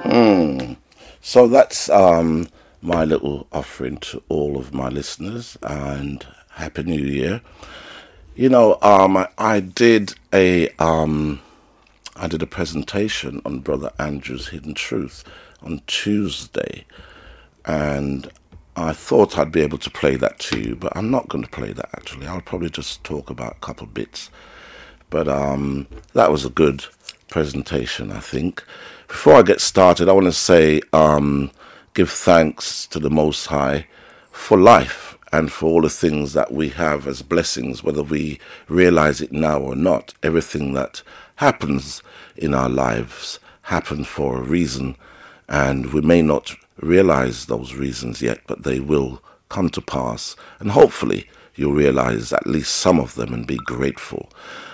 Mm. So that's my little offering to all of my listeners, and Happy New Year. I did a presentation on Brother Andrew's Hidden Truth on Tuesday, and I thought I'd be able to play that to you, but I'm not going to play that actually. I'll probably just talk about a couple bits. But that was a good presentation, I think. Before I get started, I want to say give thanks to the Most High for life and for all the things that we have as blessings, whether we realize it now or not. Everything that happens in our lives happen for a reason, and we may not realize those reasons yet, but they will come to pass, and hopefully you'll realize at least some of them and be grateful.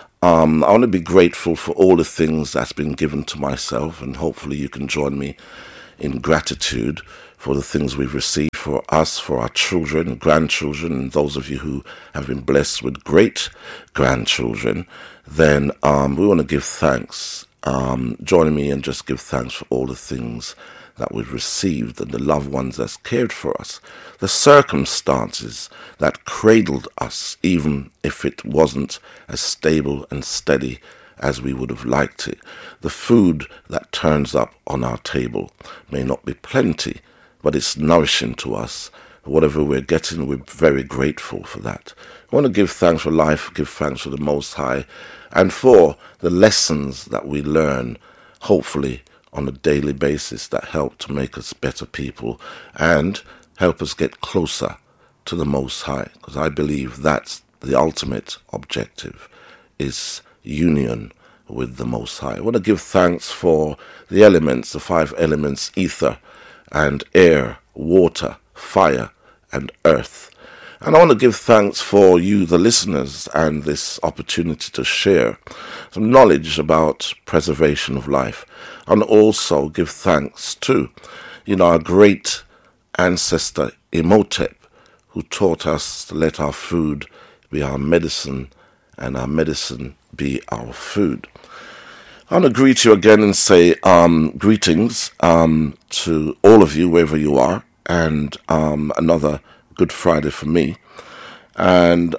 I want to be grateful for all the things that's been given to myself, and hopefully you can join me in gratitude for the things we've received for us, for our children, grandchildren, and those of you who have been blessed with great grandchildren. Then we want to give thanks. Join me and just give thanks for all the things that we've received and the loved ones that's cared for us, the circumstances that cradled us, even if it wasn't as stable and steady as we would have liked it. The food that turns up on our table may not be plenty, but it's nourishing to us. Whatever we're getting, we're very grateful for that. I want to give thanks for life, give thanks for the Most High, and for the lessons that we learn, hopefully on a daily basis, that help to make us better people and help us get closer to the Most High, because I believe that's the ultimate objective, is union with the Most High. I want to give thanks for the elements, the five elements: ether and air, water, fire, and earth. And I want to give thanks for you, the listeners, and this opportunity to share some knowledge about preservation of life. And also give thanks to, our great ancestor Imhotep, who taught us to let our food be our medicine and our medicine be our food. I want to greet you again and say greetings to all of you, wherever you are, and another Good Friday for me. And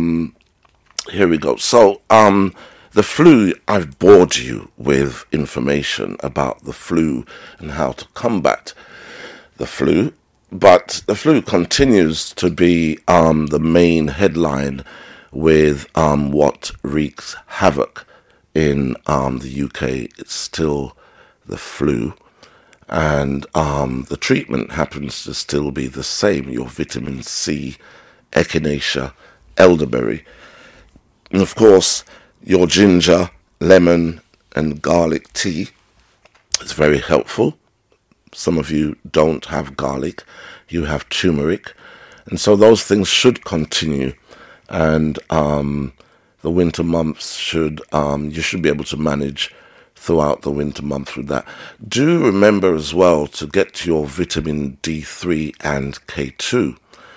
here we go. So the flu, I've bored you with information about the flu and how to combat the flu, but the flu continues to be the main headline with what wreaks havoc in the UK. It's still the flu, and the treatment happens to still be the same: your vitamin C, echinacea, elderberry, and of course your ginger, lemon, and garlic tea. It's very helpful. Some of you don't have garlic, you have turmeric, and so those things should continue. And the winter months you should be able to manage throughout the winter months with that. Do remember as well to get your vitamin D3 and K2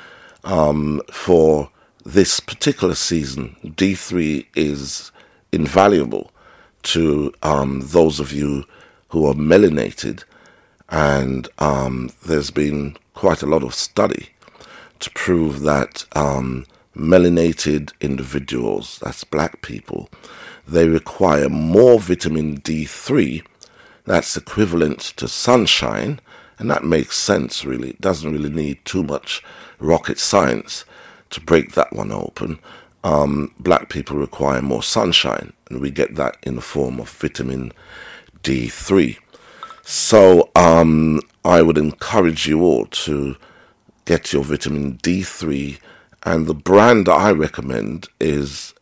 for this particular season. D3 is invaluable to those of you who are melanated, and there's been quite a lot of study to prove that melanated individuals, that's black people, they require more vitamin D3. That's equivalent to sunshine, and that makes sense, really. It doesn't really need too much rocket science to break that one open. Black people require more sunshine, and we get that in the form of vitamin D3. So I would encourage you all to get your vitamin D3, and the brand I recommend is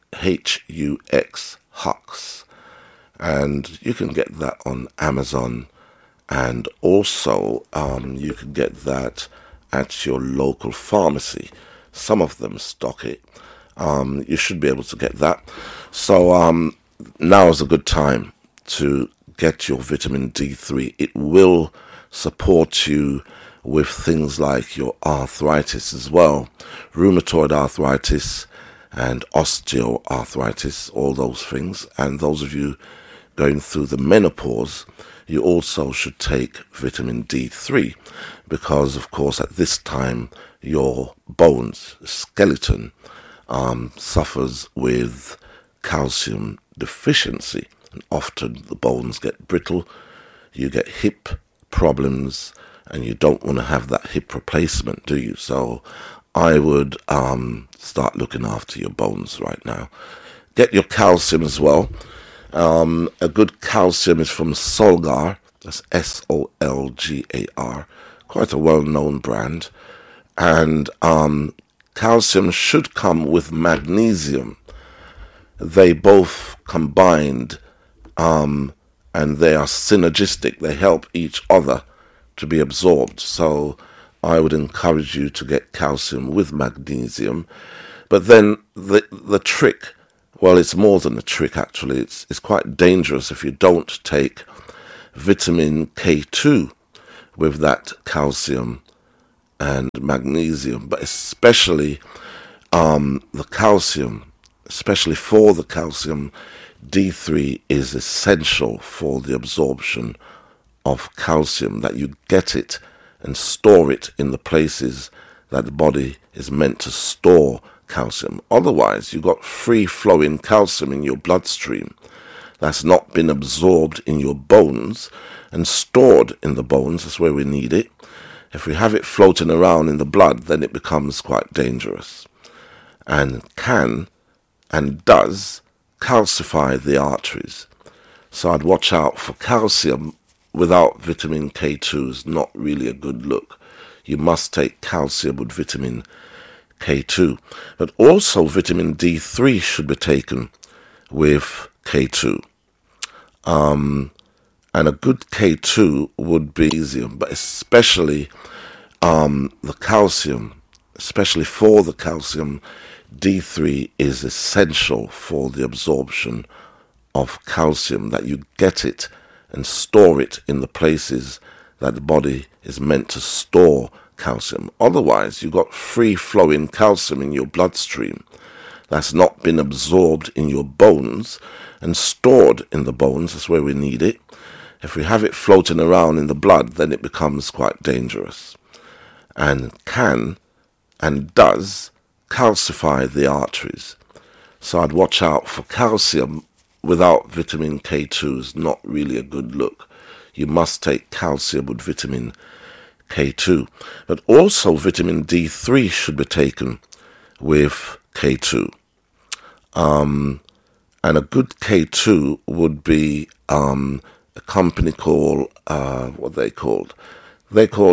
Hux, and you can get that on Amazon, and also you can get that at your local pharmacy. Some of them stock it. You should be able to get that. So now is a good time to get your vitamin D3. It will support you with things like your arthritis as well, rheumatoid arthritis and osteoarthritis, all those things. And those of you going through the menopause, you also should take vitamin D3 because, of course, at this time, your bones, skeleton, suffers with calcium deficiency. And often the bones get brittle, you get hip problems, and you don't want to have that hip replacement, do you? So I would start looking after your bones right now. Get your calcium as well. A good calcium is from Solgar. That's Solgar. Quite a well-known brand. And calcium should come with magnesium. They both combined, and they are synergistic. They help each other to be absorbed. So I would encourage you to get calcium with magnesium. But then the trick, well, it's more than a trick actually. It's quite dangerous if you don't take vitamin K2 with that calcium and magnesium, but especially the calcium, especially for the calcium, D3 is essential for the absorption of calcium, that you get it and store it in the places that the body is meant to store calcium. Otherwise, you've got free-flowing calcium in your bloodstream that's not been absorbed in your bones and stored in the bones. That's where we need it. If we have it floating around in the blood, then it becomes quite dangerous and can and does calcify the arteries. So I'd watch out for calcium without vitamin K2 is not really a good look. You must take calcium with vitamin K2. But also vitamin D3 should be taken with K2. And a good K2 would be magnesium, but especially the calcium, especially for the calcium, D3 is essential for the absorption of calcium, that you get it and store it in the places that the body is meant to store calcium. Otherwise, you've got free-flowing calcium in your bloodstream that's not been absorbed in your bones and stored in the bones. That's where we need it. If we have it floating around in the blood, then it becomes quite dangerous and can and does calcify the arteries. So I'd watch out for calcium without vitamin K2 is not really a good look. You must take calcium with vitamin K2. But also vitamin D3 should be taken with K2. And a good K2 would be a company called, what they called? They call